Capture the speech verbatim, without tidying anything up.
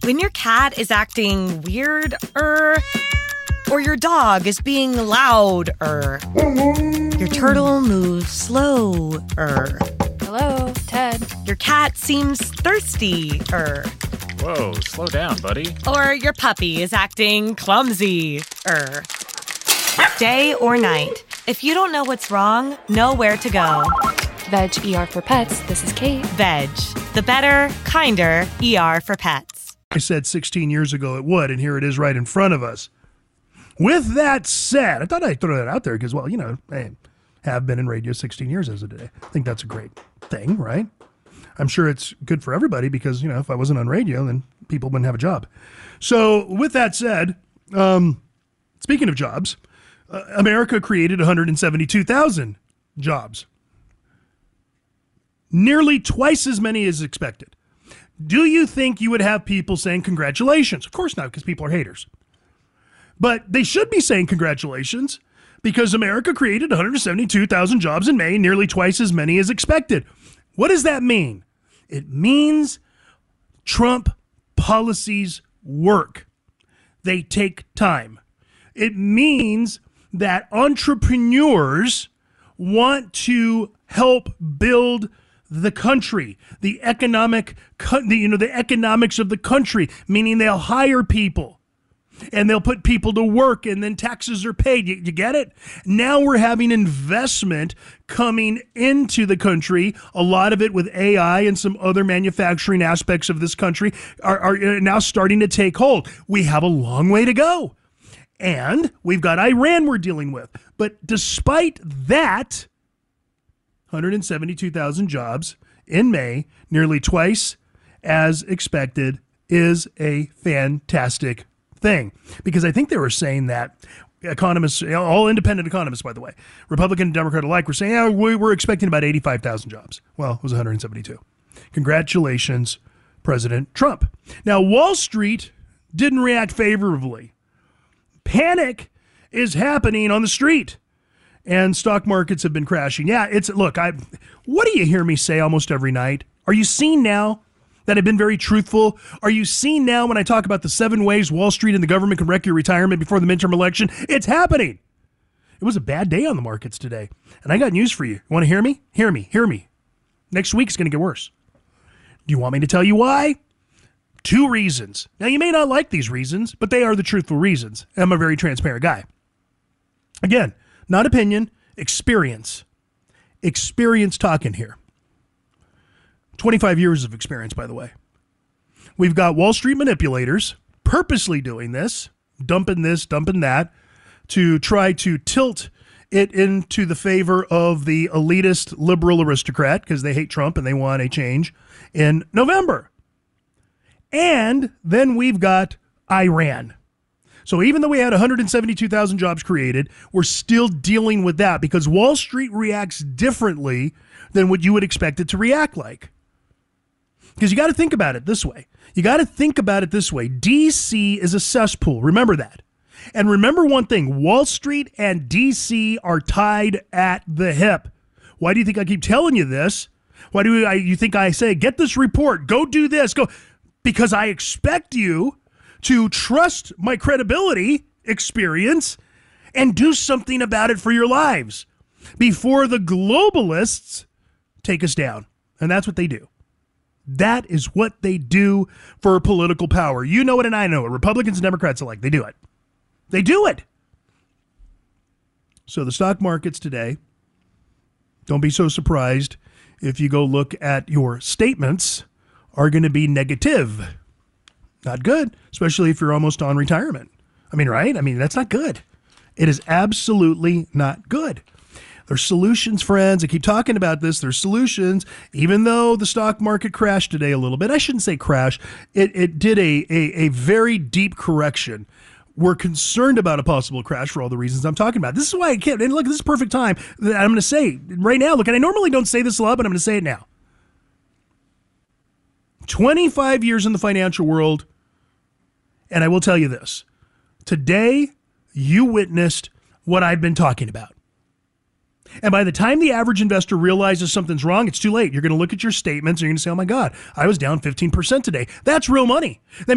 When your cat is acting weird, er, or your dog is being loud, er, your turtle moves slow, er. Hello, Ted. Your cat seems thirsty, er. Whoa, slow down, buddy. Or your puppy is acting clumsy, er. Day or night, if you don't know what's wrong, know where to go. Veg E R for Pets, this is Kate. Veg, the better, kinder E R for pets. I said sixteen years ago it would, and here it is right in front of us. With that said, I thought I'd throw that out there because, well, you know, I have been in radio sixteen years as of today. I think that's a great thing, right? I'm sure it's good for everybody because, you know, if I wasn't on radio, then people wouldn't have a job. So with that said, um, speaking of jobs, uh, America created one hundred seventy-two thousand jobs. Nearly twice as many as expected. Do you think you would have people saying congratulations? Of course not, because people are haters. But they should be saying congratulations because America created one hundred seventy-two thousand jobs in May, nearly twice as many as expected. What does that mean? It means Trump policies work. They take time. It means that entrepreneurs want to help build the country, the economic, the, you know, the economics of the country, meaning they'll hire people and they'll put people to work and then taxes are paid. You, you get it? Now we're having investment coming into the country. A lot of it with A I and some other manufacturing aspects of this country are, are now starting to take hold. We have a long way to go. And we've got Iran we're dealing with. But despite that, one hundred seventy-two thousand jobs in May, nearly twice as expected, is a fantastic thing. Because I think they were saying that economists, all independent economists, by the way, Republican and Democrat alike, were saying, yeah, we were expecting about eighty-five thousand jobs. Well, it was one hundred seventy-two. Congratulations, President Trump. Now, Wall Street didn't react favorably. Panic is happening on the street. And stock markets have been crashing. Yeah, it's, look, I. What do you hear me say almost every night? Are you seeing now that I've been very truthful? Are you seeing now when I talk about the seven ways Wall Street and the government can wreck your retirement before the midterm election? It's happening. It was a bad day on the markets today. And I got news for you. You want to hear me? Hear me. Hear me. Next week's going to get worse. Do you want me to tell you why? Two reasons. Now, you may not like these reasons, but they are the truthful reasons. I'm a very transparent guy. Again, not opinion, experience. Experience talking here. twenty-five years of experience, by the way. We've got Wall Street manipulators purposely doing this, dumping this, dumping that, to try to tilt it into the favor of the elitist liberal aristocrat because they hate Trump and they want a change in November. And then we've got Iran. So even though we had one hundred seventy-two thousand jobs created, we're still dealing with that because Wall Street reacts differently than what you would expect it to react like. Because you got to think about it this way. You got to think about it this way. D C is a cesspool. Remember that. And remember one thing, Wall Street and D C are tied at the hip. Why do you think I keep telling you this? Why do I, you think I say, get this report, go do this, go? Because I expect you to trust my credibility, experience, and do something about it for your lives before the globalists take us down. And that's what they do. That is what they do for political power. You know it and I know it. Republicans and Democrats alike, they do it. They do it. So the stock markets today, don't be so surprised if you go look at your statements, are going to be negative. Not good, especially if you're almost on retirement. I mean, right? I mean, that's not good. It is absolutely not good. There's solutions, friends. I keep talking about this. There's solutions. Even though the stock market crashed today a little bit, I shouldn't say crash. It it did a, a, a very deep correction. We're concerned about a possible crash for all the reasons I'm talking about. This is why I can't. And look, this is perfect time that I'm going to say right now. Look, and I normally don't say this a lot, but I'm going to say it now. twenty-five years in the financial world, and I will tell you this. Today, you witnessed what I've been talking about. And by the time the average investor realizes something's wrong, it's too late. You're going to look at your statements and you're going to say, oh my God, I was down fifteen percent today. That's real money. That